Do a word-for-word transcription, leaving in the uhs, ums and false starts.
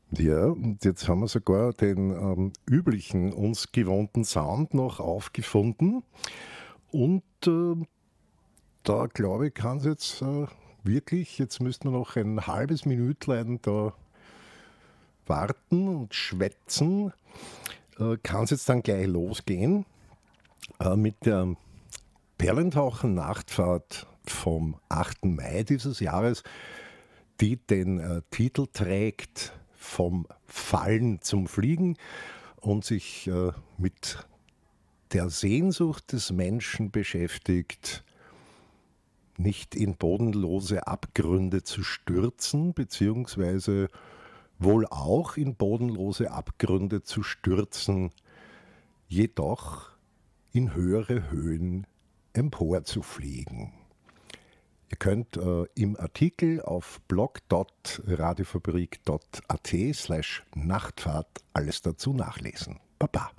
Ja, und jetzt haben wir sogar den ähm, üblichen, uns gewohnten Sound noch aufgefunden. Und äh, da glaube ich, kann es jetzt äh, wirklich, jetzt müssten wir noch ein halbes Minütlein da warten und schwätzen. Äh, kann es jetzt dann gleich losgehen äh, mit der Perlentauchen-Nachtfahrt vom achten Mai dieses Jahres, die den äh, Titel trägt vom Fallen zum Fliegen und sich äh, mit der Sehnsucht des Menschen beschäftigt, nicht in bodenlose Abgründe zu stürzen, beziehungsweise wohl auch in bodenlose Abgründe zu stürzen, jedoch in höhere Höhen emporzufliegen. Ihr könnt äh, im Artikel auf blog punkt radiofabrik punkt at slash Nachtfahrt alles dazu nachlesen. Baba!